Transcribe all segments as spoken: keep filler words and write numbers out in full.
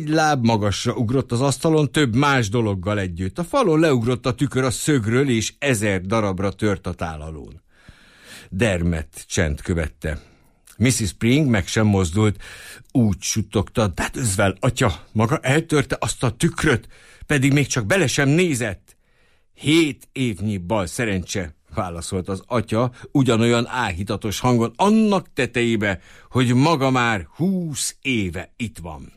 láb magasra ugrott az asztalon több más dologgal együtt. A falon leugrott a tükör a szögről, és ezer darabra tört a tálalón. Dermet csend követte. missis Spring meg sem mozdult, úgy suttogta: Dudleswell atya maga eltörte azt a tükröt, pedig még csak bele sem nézett. Hét évnyi bal szerencse, válaszolt az atya ugyanolyan áhítatos hangon, annak tetejébe, hogy maga már húsz éve itt van.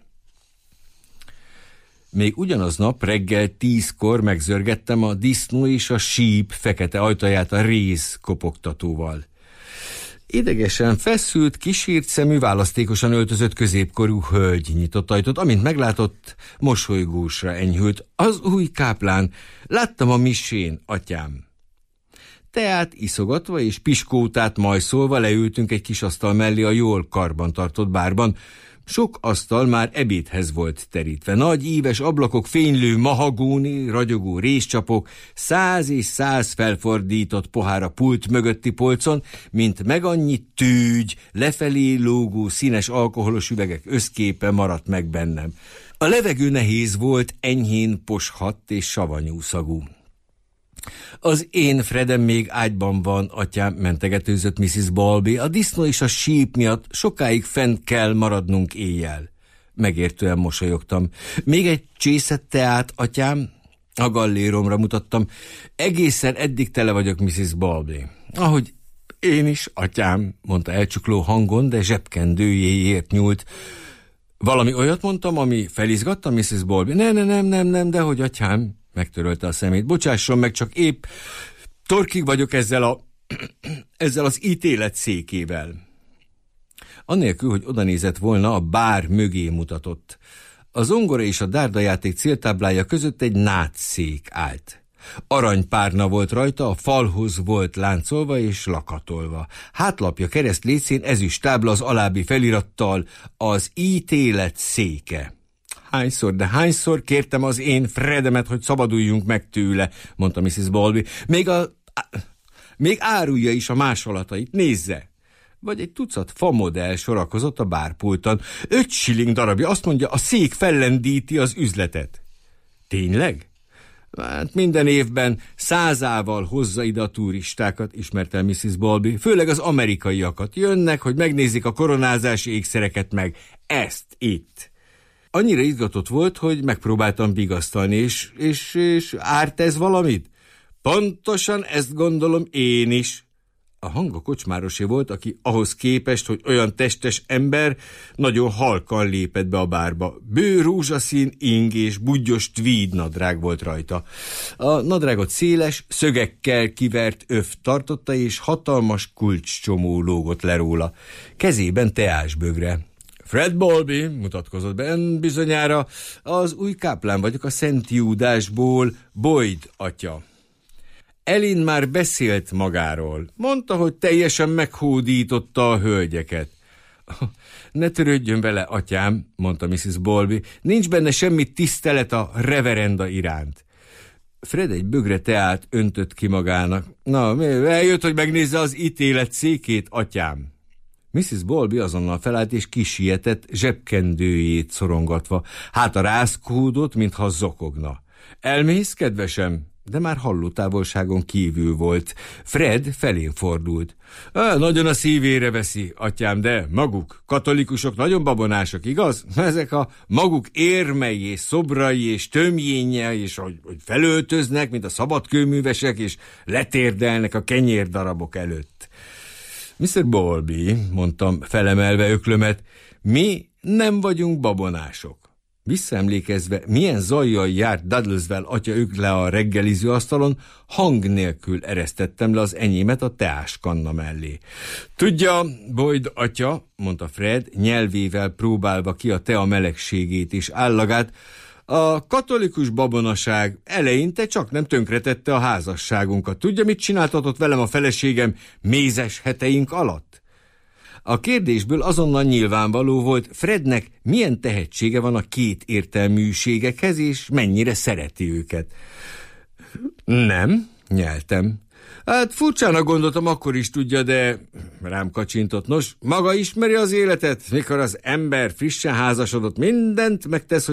Még ugyanaznap reggel tízkor megzörgettem a disznó és a síp fekete ajtaját a réz kopogtatóval. Idegesen feszült, kisírt szemű, választékosan öltözött középkorú hölgy nyitott ajtót, amint meglátott, mosolygósra enyhült. Az új káplán. Láttam a misén, atyám. Teát iszogatva és piskótát majszolva leültünk egy kis asztal mellé a jól karbantartott bárban. Sok asztal már ebédhez volt terítve. Nagy íves ablakok, fénylő mahagóni, ragyogó réscsapok, száz és száz felfordított pohár a pult mögötti polcon, mint meg annyi tűgy, lefelé lógó színes alkoholos üvegek összképe maradt meg bennem. A levegő nehéz volt, enyhén poshadt és savanyú szagú. Az én Fredem még ágyban van, atyám, mentegetőzött missis Bowlby. A disznó és a síp miatt sokáig fent kell maradnunk éjjel. Megértően mosolyogtam. Még egy csészet teát, atyám? A galléromra mutattam. Egészen eddig tele vagyok, missis Bowlby. Ahogy én is, atyám, mondta elcsukló hangon, de zsebkendőjéért nyúlt. Valami olyat mondtam, ami felizgatta, missis Bowlby? Ne, ne, nem, nem, nem, dehogy, atyám. Megtörölte a szemét. Bocsásson meg, csak épp torkig vagyok ezzel a ezzel az ítélet székével. Annélkül, hogy odanézett volna, a bár mögé mutatott. A zongora és a dárdajáték céltáblája között egy nátszék állt. Aranypárna volt rajta, a falhoz volt láncolva és lakatolva. Hátlapja keresztlécén ezüst tábla az alábbi felirattal: az ítélet széke. Hányszor, de hányszor kértem az én Fredemet, hogy szabaduljunk meg tőle, mondta missis Bowlby. Még a... még árulja is a másolatait, nézze! Vagy egy tucat famodell sorakozott a bárpulton. Öt shilling darabja, azt mondja, a szék fellendíti az üzletet. Tényleg? Hát minden évben százával hozza ide a turistákat, ismerte el missis Bowlby, főleg az amerikaiakat. Jönnek, hogy megnézik a koronázási ékszereket meg. Ezt itt. Annyira izgatott volt, hogy megpróbáltam vigasztalni, és, és, és árt ez valamit? Pontosan ezt gondolom én is. A hang a kocsmárosé volt, aki ahhoz képest, hogy olyan testes ember, nagyon halkan lépett be a bárba. Bő rózsaszín ing és budgyos tweed nadrág volt rajta. A nadrágot széles, szögekkel kivert öv tartotta, és hatalmas kulcscsomó lógott le róla. Kezében teásbögre. Fred Bowlby, mutatkozott be, bizonyára az új káplán vagyok a Szent Júdásból, Boyd atya. Elin már beszélt magáról. Mondta, hogy teljesen meghódította a hölgyeket. Ne törődjön vele, atyám, mondta missis Bowlby. Nincs benne semmi tisztelet a reverenda iránt. Fred egy bögre teát öntött ki magának. Na, eljött, hogy megnézze az ítélet székét, atyám. missis Bowlby azonnal felállt és kisietett, zsebkendőjét szorongatva. Hát a rázkódott, mintha zokogna. Elmész, kedvesem? De már hallótávolságon kívül volt. Fred felén fordult. Nagyon a szívére veszi, atyám, de maguk, katolikusok nagyon babonások, igaz? Ezek a maguk érmei és szobrai és tömjénje, és hogy, hogy felöltöznek, mint a szabadkőművesek, és letérdelnek a kenyérdarabok előtt. miszter Bowlby, mondtam felemelve öklömet, mi nem vagyunk babonások. Visszaemlékezve, milyen zajjal járt Dudleswell atya ökle a reggeliző asztalon, hang nélkül eresztettem le az enyémet a teáskanna mellé. Tudja, Boyd atya, mondta Fred, nyelvével próbálva ki a tea melegségét és állagát, a katolikus babonaság eleinte csak nem tönkretette a házasságunkat. Tudja, mit csináltatott velem a feleségem mézes heteink alatt? A kérdésből azonnal nyilvánvaló volt, Frednek milyen tehetsége van a két értelműségekhez, és mennyire szereti őket. Nem, nyeltem. Hát furcsának gondoltam, akkor is tudja, de rám kacsintott. Nos, maga ismeri az életet, mikor az ember frissen házasodott, mindent megtesz,